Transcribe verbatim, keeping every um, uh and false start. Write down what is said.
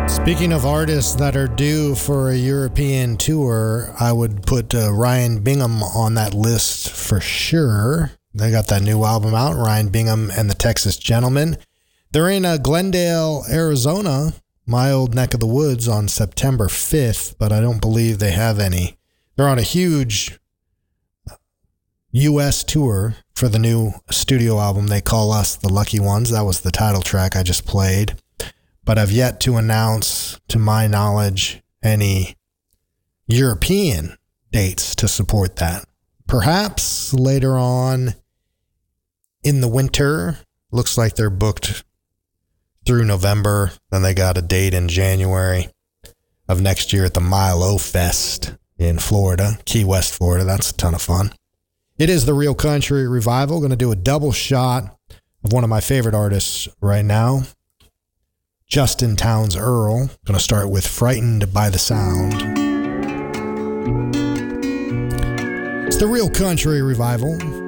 Speaking of artists that are due for a European tour, I would put uh, Ryan Bingham on that list for sure. They got that new album out, Ryan Bingham and the Texas Gentlemen. They're in uh, Glendale, Arizona, my old neck of the woods, on September fifth, but I don't believe they have any. They're on a huge U S tour for the new studio album They Call Us the Lucky Ones. That was the title track I just played. But I've yet to announce, to my knowledge, any European dates to support that. Perhaps later on in the winter. Looks like they're booked through November. Then they got a date in January of next year at the Milo Fest in Florida, Key West, Florida. That's a ton of fun. It is the Real Country Revival. Going to do a double shot of one of my favorite artists right now, Justin Townes Earle. Going to start with Frightened by the Sound. It's the Real Country Revival.